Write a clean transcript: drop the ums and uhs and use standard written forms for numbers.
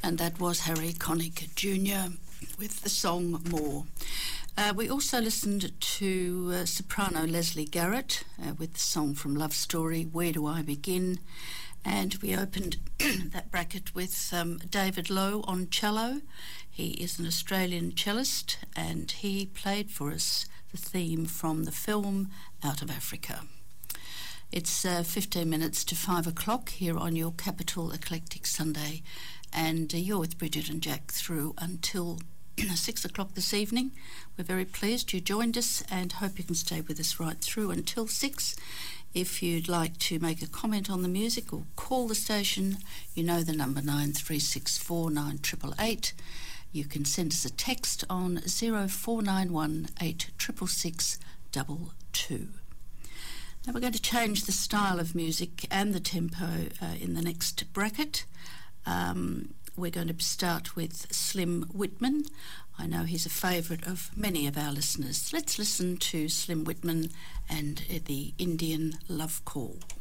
And that was Harry Connick Jr. with the song More. We also listened to soprano Leslie Garrett with the song from Love Story, Where Do I Begin? And we opened that bracket with David Lowe on cello. He is an Australian cellist, and he played for us the theme from the film Out of Africa. It's 15 minutes to 5 o'clock here on your Capital Eclectic Sunday, and you're with Bridget and Jack through until 6 o'clock this evening. We're very pleased you joined us and hope you can stay with us right through until 6. If you'd like to make a comment on the music or call the station, you know the number 9364 9888. You can send us a text on 0491 8666 22. Now we're going to change the style of music and the tempo in the next bracket. We're going to start with Slim Whitman. I know he's a favourite of many of our listeners. Let's listen to Slim Whitman and the Indian Love Call.